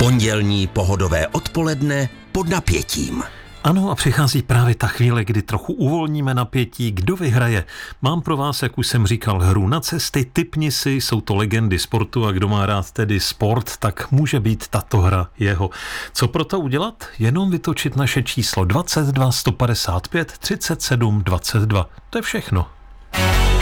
Pondělní pohodové odpoledne pod napětím. Ano, a přichází právě ta chvíle, kdy trochu uvolníme napětí. Kdo vyhraje? Mám pro vás, jak už jsem říkal, hru na cesty. Tipni si, jsou to legendy sportu a kdo má rád tedy sport, tak může být tato hra jeho. Co pro to udělat? Jenom vytočit naše číslo 22 155 37 22. To je všechno.